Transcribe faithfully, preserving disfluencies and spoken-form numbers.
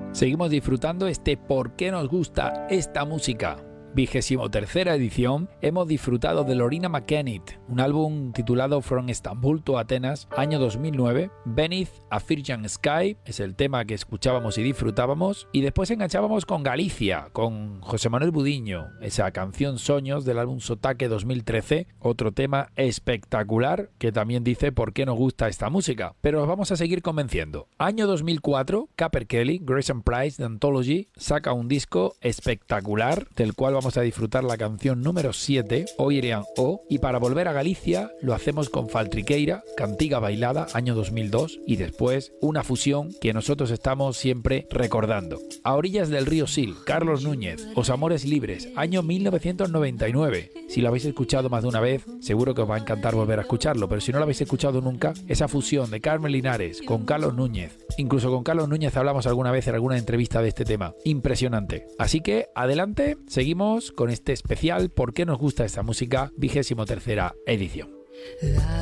Seguimos disfrutando este ¿Por qué nos gusta esta música? Vigésimo tercera edición. Hemos disfrutado de Loreena McKennitt, un álbum titulado From Istanbul to Atenas, año dos mil nueve. Beneath a Phrygian Sky es el tema que escuchábamos y disfrutábamos, y después enganchábamos con Galicia, con José Manuel Budiño, esa canción Soños del álbum Sotaque dos mil trece, otro tema espectacular que también dice por qué nos gusta esta música. Pero os vamos a seguir convenciendo. Año dos mil cuatro, Capper Kelly, Grayson Price de Anthology, saca un disco espectacular del cual vamos a disfrutar la canción número siete, Oirean O, y para volver a Galicia lo hacemos con Faltriqueira, Cantiga Bailada, año dos mil dos, y después una fusión que nosotros estamos siempre recordando. A orillas del río Sil, Carlos Núñez, Os Amores Libres, año mil novecientos noventa y nueve. Si lo habéis escuchado más de una vez, seguro que os va a encantar volver a escucharlo, pero si no lo habéis escuchado nunca, esa fusión de Carmen Linares con Carlos Núñez, incluso con Carlos Núñez hablamos alguna vez en alguna entrevista de este tema, impresionante. Así que adelante, seguimos con este especial ¿Por qué nos gusta esta música? Vigésimo tercera edición.